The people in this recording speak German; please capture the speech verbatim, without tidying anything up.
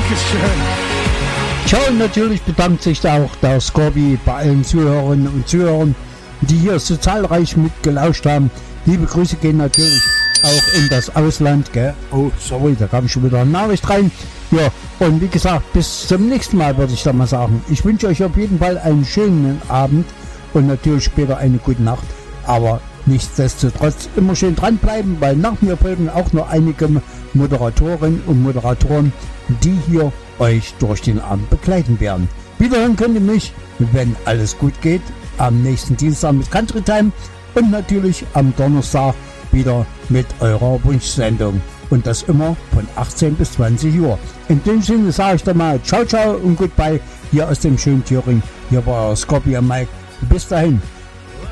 Dankeschön. Tja, und natürlich bedankt sich da auch der Scorby bei allen Zuhörerinnen und Zuhörern, die hier so zahlreich mitgelauscht haben. Liebe Grüße gehen natürlich auch in das Ausland, gell? Oh, sorry, da kam schon wieder eine Nachricht rein. Ja, und wie gesagt, bis zum nächsten Mal würde ich da mal sagen. Ich wünsche euch auf jeden Fall einen schönen Abend und natürlich später eine gute Nacht. Aber nichtsdestotrotz immer schön dranbleiben, weil nach mir folgen auch noch einige Moderatorinnen und Moderatoren, die hier euch durch den Abend begleiten werden. Wiederhören könnt ihr mich, wenn alles gut geht, am nächsten Dienstag mit Country Time und natürlich am Donnerstag wieder mit eurer Wunschsendung. Und das immer von achtzehn bis zwanzig Uhr. In dem Sinne sage ich dann mal ciao, ciao und goodbye hier aus dem schönen Thüringen. Hier war Scorpion Mike. Bis dahin.